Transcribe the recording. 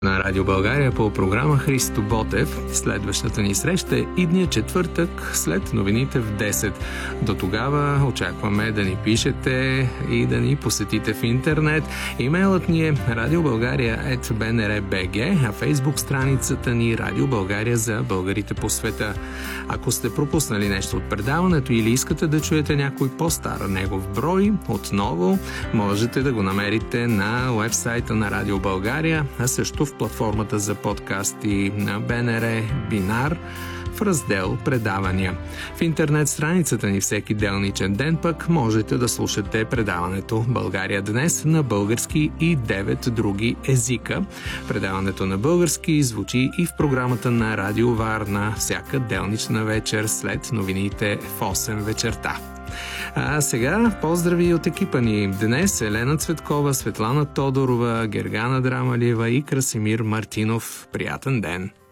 На Радио България по програма Христо Ботев. Следващата ни среща е идния четвъртък след новините в 10. До тогава очакваме да ни пишете и да ни посетите в интернет. Имейлът ни е radiobalgaria@bnr.bg, а фейсбук страницата ни Радио България за българите по света. Ако сте пропуснали нещо от предаването или искате да чуете някой по-стар негов брой, отново можете да го намерите на уебсайта на Радио България, а също в платформата за подкасти на БНР Бинар в раздел Предавания. В интернет страницата ни всеки делничен ден пък можете да слушате предаването България днес на български и 9 други езика. Предаването на български звучи и в програмата на Радио Варна всяка делнична вечер след новините в 8 вечерта. А сега поздрави от екипа ни. Днес Елена Цветкова, Светлана Тодорова, Гергана Драмалиева и Красимир Мартинов. Приятен ден!